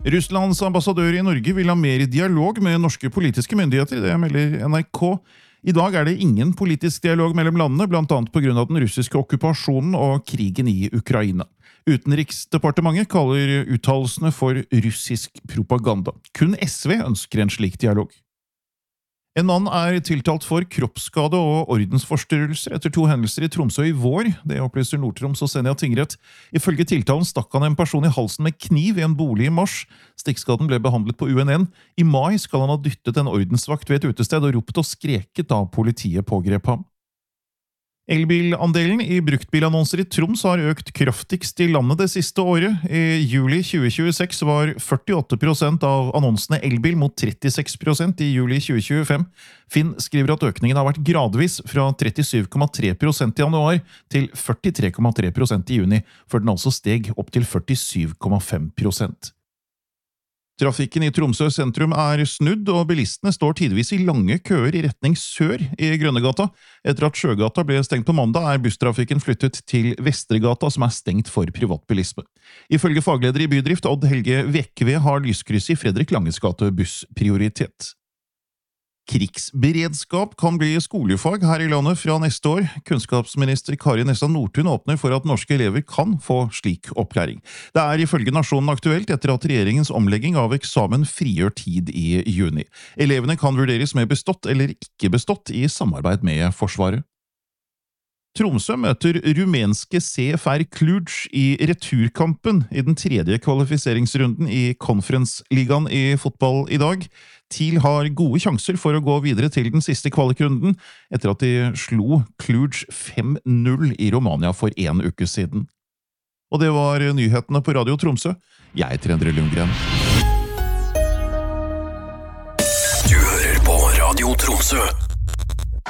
Russlands ambassadør i Norge vil ha mer dialog med norske politiske myndigheter, det melder NRK. I dag er det ingen politisk dialog mellom landene, blant annet på grunn av den russiske okkupasjonen og krigen i Ukraina. Utenriksdepartementet kaller uttalelsene for russisk propaganda. Kun SV ønsker en slik dialog. En mann er tiltalt for kroppsskade og ordensforstyrrelser etter 2 hendelser i Tromsø i vår, det opplyser Nord-Troms og Senja tingrett. Ifølge tiltalen stakk han en person i halsen med kniv i en bolig i mars. Stikkskaden ble behandlet på UNN. I mai skal han ha dyttet en ordensvakt ved et utested og ropt og skreket da politiet pågrep ham. Elbilandelen i bruktbilannonser i Troms har økt kraftigst i landet det siste året. I juli 2026 var 48% av annonsene elbil mot 36% i juli 2025. Finn skriver at økningen har vært gradvis fra 37,3% i januar til 43,3% i juni, før den altså steg opp til 47,5%. Trafikken i Tromsø sentrum er snudd, og bilistene står tidvis i lange køer i retning sør i Grønnegata. Etter at Sjøgata ble stengt på mandag, er busstrafikken flyttet til Vestregata, som er stengt for privatbilisme. Ifølge fagleder i Bydrift, Odd Helge Vekve, har lyskrysset i Fredrik Langes gate bussprioritet. Krigsberedskap kan bli skolefag her i landet fra neste år. Kunnskapsminister Kari Nessa Nordtun åpner for at norske elever kan få slik opplæring. Det er ifølge Nasjonen aktuelt etter at regjeringens omlegging av eksamen frigjør tid i juni. Elevene kan vurderes med bestått eller ikke bestått i samarbeid med Forsvaret. Tromsø møter rumenske CFR Cluj i returkampen i den 3. kvalifiseringsrunden i Conference-ligaen i fotball i dag. TIL har gode sjanser for å gå videre til den siste kvalikrunden, etter at de slo Cluj 5-0 i Romania for 1 uke siden. Og det var nyhetene på Radio Tromsø. Jeg heter Endre Lundgren. Du hører på Radio Tromsø.